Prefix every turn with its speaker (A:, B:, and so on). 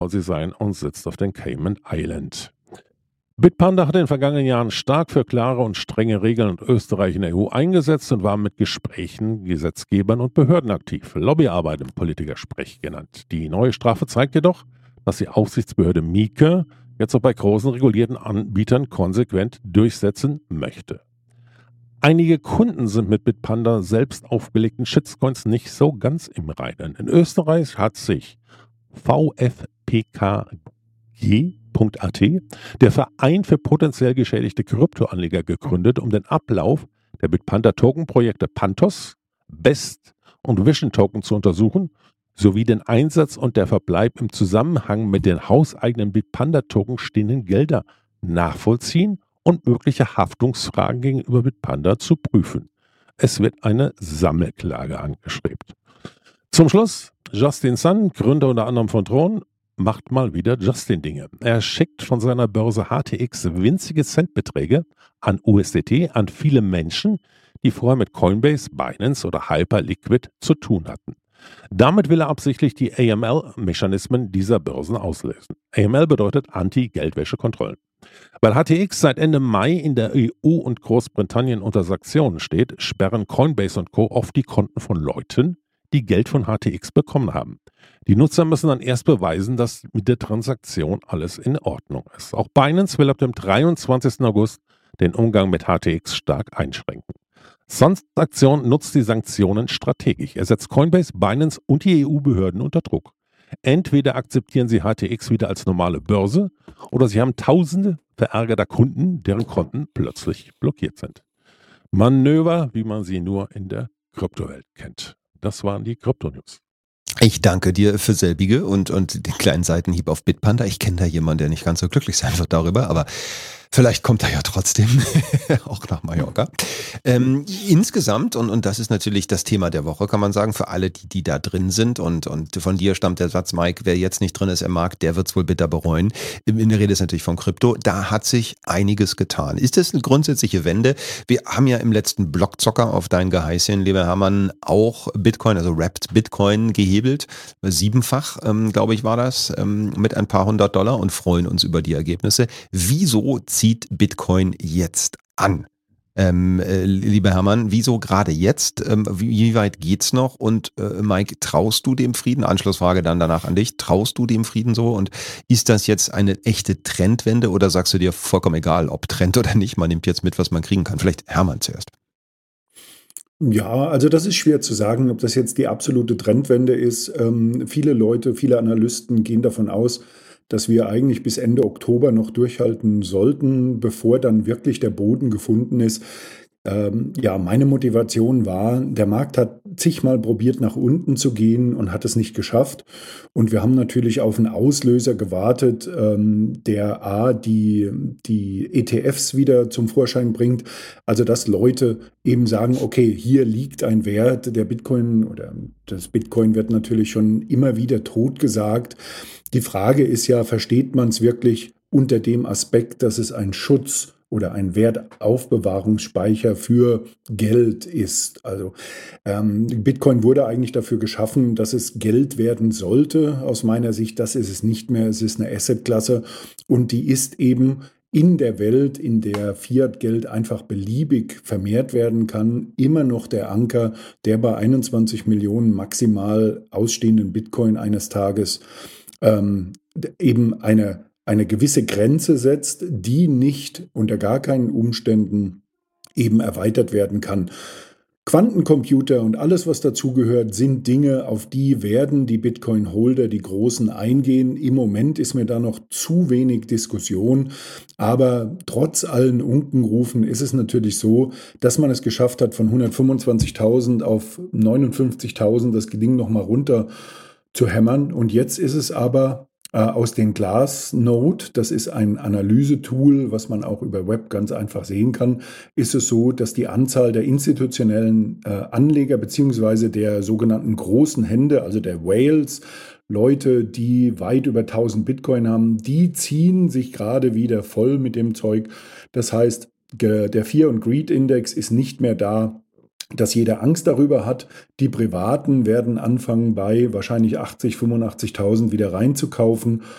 A: sie sein und sitzt auf den Cayman Island. Bitpanda hat in den vergangenen Jahren stark für klare und strenge Regeln in Österreich in der EU eingesetzt und war mit Gesprächen, Gesetzgebern und Behörden aktiv. Lobbyarbeit im Politikersprech genannt. Die neue Strafe zeigt jedoch, dass die Aufsichtsbehörde Mieke jetzt auch bei großen regulierten Anbietern konsequent durchsetzen möchte. Einige Kunden sind mit Bitpanda selbst aufgelegten Shitcoins nicht so ganz im Reinen. In Österreich hat sich VfPKG.at, der Verein für potenziell geschädigte Kryptoanleger, gegründet, um den Ablauf der Bitpanda-Token-Projekte Pantos, Best und Vision Token zu untersuchen, sowie den Einsatz und der Verbleib im Zusammenhang mit den hauseigenen Bitpanda-Token stehenden Gelder nachvollziehen und mögliche Haftungsfragen gegenüber Bitpanda zu prüfen. Es wird eine Sammelklage angestrebt. Zum Schluss, Justin Sun, Gründer unter anderem von Tron, macht mal wieder Justin-Dinge. Er schickt von seiner Börse HTX winzige Centbeträge an USDT an viele Menschen, die vorher mit Coinbase, Binance oder Hyperliquid zu tun hatten. Damit will er absichtlich die AML-Mechanismen dieser Börsen auslösen. AML bedeutet Anti-Geldwäsche-Kontrollen. Weil HTX seit Ende Mai in der EU und Großbritannien unter Sanktionen steht, sperren Coinbase und Co. oft die Konten von Leuten, die Geld von HTX bekommen haben. Die Nutzer müssen dann erst beweisen, dass mit der Transaktion alles in Ordnung ist. Auch Binance will ab dem 23. August den Umgang mit HTX stark einschränken. Transaktion nutzt die Sanktionen strategisch. Er setzt Coinbase, Binance und die EU-Behörden unter Druck. Entweder akzeptieren sie HTX wieder als normale Börse oder sie haben tausende verärgerter Kunden, deren Konten plötzlich blockiert sind. Manöver, wie man sie nur in der Kryptowelt kennt. Das waren die Krypto-News.
B: Ich danke dir für selbige und den kleinen Seitenhieb auf Bitpanda. Ich kenne da jemanden, der nicht ganz so glücklich sein wird darüber, aber vielleicht kommt er ja trotzdem auch nach Mallorca. Insgesamt, und das ist natürlich das Thema der Woche, kann man sagen, für alle, die da drin sind, und von dir stammt der Satz, Mike, wer jetzt nicht drin ist im Markt, der wird es wohl bitter bereuen. In der Rede ist natürlich von Krypto. Da hat sich einiges getan. Ist das eine grundsätzliche Wende? Wir haben ja im letzten Blockzocker auf dein Geheißchen, lieber Hermann, auch Bitcoin, also Wrapped Bitcoin gehebelt. 7-fach, glaube ich, war das, mit ein paar $100 und freuen uns über die Ergebnisse. Wieso zieht Bitcoin jetzt an? Lieber Hermann, wieso gerade jetzt? Wie weit geht's noch? Und Mike, traust du dem Frieden? Anschlussfrage dann danach an dich. Traust du dem Frieden so? Und ist das jetzt eine echte Trendwende oder sagst du dir vollkommen egal, ob Trend oder nicht? Man nimmt jetzt mit, was man kriegen kann. Vielleicht Hermann zuerst.
C: Ja, also das ist schwer zu sagen, ob das jetzt die absolute Trendwende ist. Viele Leute, viele Analysten gehen davon aus, dass wir eigentlich bis Ende Oktober noch durchhalten sollten, bevor dann wirklich der Boden gefunden ist. Ja, meine Motivation war, der Markt hat zigmal probiert, nach unten zu gehen und hat es nicht geschafft. Und wir haben natürlich auf einen Auslöser gewartet, der die ETFs wieder zum Vorschein bringt. Also, dass Leute eben sagen, okay, hier liegt ein Wert, der Bitcoin oder das Bitcoin wird natürlich schon immer wieder totgesagt. Die Frage ist ja, versteht man es wirklich unter dem Aspekt, dass es ein Schutz oder ein Wertaufbewahrungsspeicher für Geld ist. Also Bitcoin wurde eigentlich dafür geschaffen, dass es Geld werden sollte. Aus meiner Sicht, das ist es nicht mehr. Es ist eine Assetklasse und die ist eben in der Welt, in der Fiat-Geld einfach beliebig vermehrt werden kann, immer noch der Anker, der bei 21 Millionen maximal ausstehenden Bitcoin eines Tages eben eine gewisse Grenze setzt, die nicht unter gar keinen Umständen eben erweitert werden kann. Quantencomputer und alles, was dazugehört, sind Dinge, auf die werden die Bitcoin-Holder, die Großen, eingehen. Im Moment ist mir da noch zu wenig Diskussion, aber trotz allen Unkenrufen ist es natürlich so, dass man es geschafft hat, von 125.000 auf 59.000 das Ding nochmal runter zu hämmern. Und jetzt ist es aber aus den Glassnode, das ist ein Analysetool, was man auch über Web ganz einfach sehen kann, ist es so, dass die Anzahl der institutionellen Anleger beziehungsweise der sogenannten großen Hände, also der Whales, Leute, die weit über 1000 Bitcoin haben, die ziehen sich gerade wieder voll mit dem Zeug. Das heißt, der Fear and Greed Index ist nicht mehr da, dass jeder Angst darüber hat. Die Privaten werden anfangen, bei wahrscheinlich 80, 85.000 wieder reinzukaufen.